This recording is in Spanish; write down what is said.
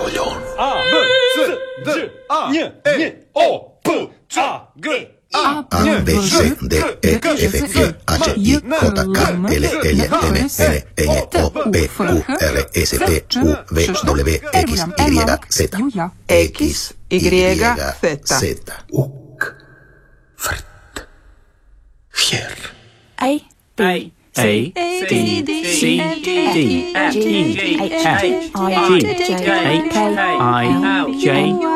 coglion. A, B, C, D, A, N, O, P, A, G, A, B, C, D, E, F, G, H, I, J, K, L, L, M, N, O, P, Q, R, S, T, U, V, W, X, Y, Z. X, Y, Z. Uk, fritt, fier. A, B, C, D, C, D, F, G, H, I, J, K, L, J,